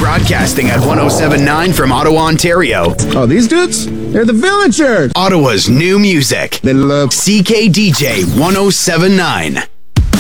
Broadcasting at 1079 from Ottawa, Ontario. Oh, these dudes? They're the Villagers. Ottawa's new music. They love CKDJ 1079.